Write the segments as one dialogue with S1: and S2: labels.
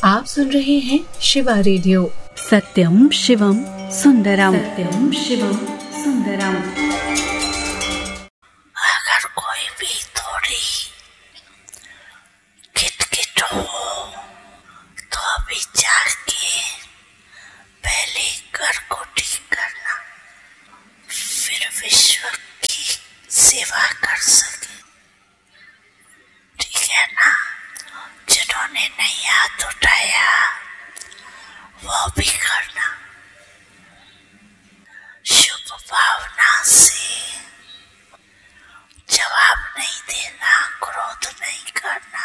S1: आप सुन रहे हैं शिवा रेडियो।
S2: सत्यम शिवम सुंदरम, सत्यम शिवम सुंदरम।
S3: अगर कोई भी थोड़ी किटकिट हो तो अभी जाके पहले घर को ठीक करना, फिर विश्व की सेवा कर सके। ठीक है ना? जिन्होंने नहीं हाथ उठाया वो भी करना। शुभ भावना से जवाब नहीं देना, क्रोध नहीं करना,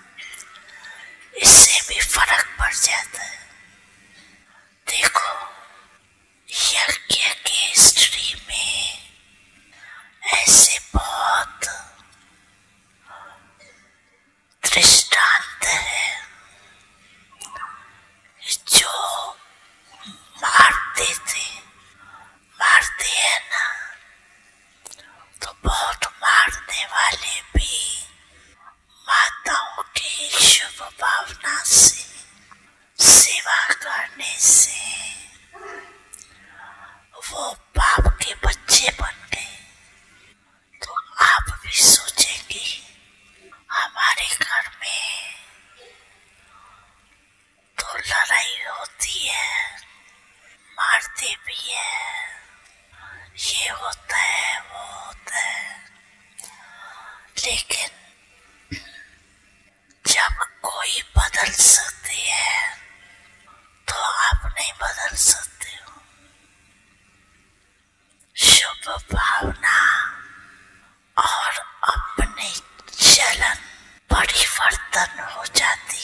S3: इससे भी फर्क पड़ जाता है। देखो, यज्ञ के हिस्ट्री में ऐसे बहुत दृष्टांत है जो मारते हैं ना, तो बहुत मारने वाले भी माताओं की शुभ भावना से सेवा करने से वो बाप के बच्चे बन गए। तो आप भी सोचेंगे, हमारे घर में तो लड़ाई होती है, मारते भी है, ये होता है वो होता है, लेकिन जब कोई बदल सकती है तो आप नहीं बदल सकते हो। शुभ भावना और अपने चलन परिवर्तन हो जाती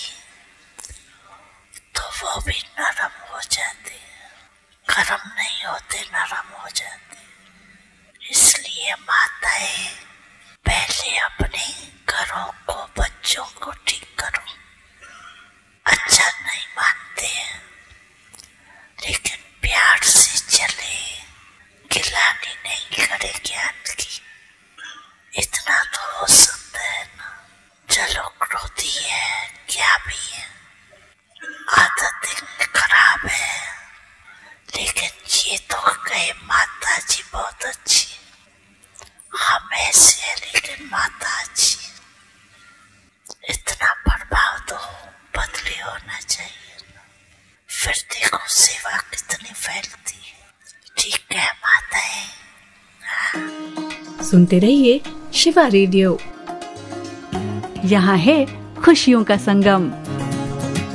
S3: तो वो भी नरम हो जाते, गरम नहीं होते, नरम हो जाते। इसलिए माताएं पहले अपने घरों को, बच्चों को ठीक करो। अच्छा नहीं मानते हैं लेकिन प्यार से चले, गिलानी नहीं करे ज्ञान की। इतना तो हो सकता है ना। चलो, क्रोधी है, क्या भी है, आदतें खराब है, लेकिन ये तो कहे माता जी बहुत अच्छी, हम ऐसे हैं लेकिन माता अच्छी। इतना प्रभाव तो बदले होना चाहिए। फिर देखो सेवा कितनी फैलती है। ठीक है माताएं?
S1: सुनते रहिए शिवा रेडियो।
S2: यहाँ है खुशियों का संगम।